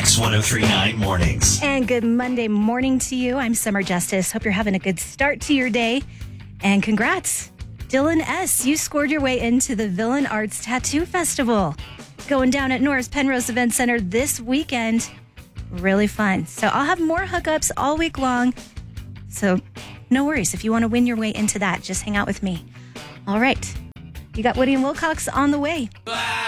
X1039 Mornings. And good Monday morning to you. I'm Summer Justice. Hope you're having a good start to your day. And congrats, Dylan S. You scored your way into the Villain Arts Tattoo Festival. Going down at Norris Penrose Event Center this weekend. Really fun. So I'll have more hookups all week long. So no worries. If you want to win your way into that, just hang out with me. All right. You got Woody and Wilcox on the way.